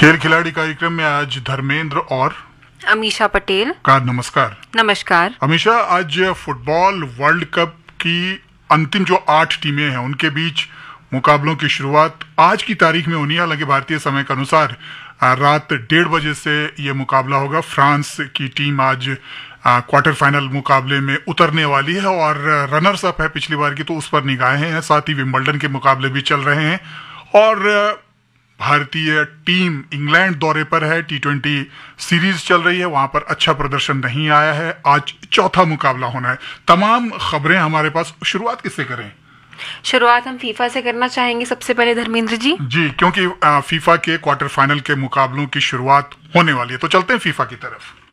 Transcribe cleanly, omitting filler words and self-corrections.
खेल खिलाड़ी कार्यक्रम में आज धर्मेंद्र और अमीशा पटेल का नमस्कार। नमस्कार। अमीशा, आज फुटबॉल वर्ल्ड कप की अंतिम जो 8 टीमें हैं उनके बीच मुकाबलों की शुरुआत आज की तारीख में होनी है। हालांकि भारतीय समय के अनुसार रात 1:30 बजे से ये मुकाबला होगा। फ्रांस की टीम आज क्वार्टर फाइनल मुकाबले में उतरने वाली है और रनर्स अप है पिछली बार की, तो उस पर निगाहें हैं। साथ ही विंबलडन के मुकाबले भी चल रहे हैं और भारतीय टीम इंग्लैंड दौरे पर है। T20 सीरीज चल रही है, वहां पर अच्छा प्रदर्शन नहीं आया है। आज चौथा मुकाबला होना है। तमाम खबरें हमारे पास। शुरुआत किससे करें? शुरुआत हम फीफा से करना चाहेंगे सबसे पहले धर्मेंद्र जी। क्योंकि फीफा के क्वार्टर फाइनल के मुकाबलों की शुरुआत होने वाली है, तो चलते हैं फीफा की तरफ।